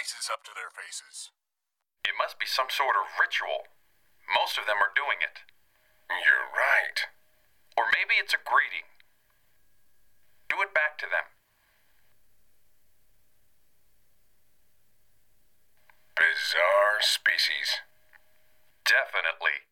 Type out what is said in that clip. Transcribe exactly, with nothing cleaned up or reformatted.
faces up to their faces. It must be some sort of ritual. Most of them are doing it. You're right. Or maybe it's a greeting. Do it back to them. Bizarre species. Definitely.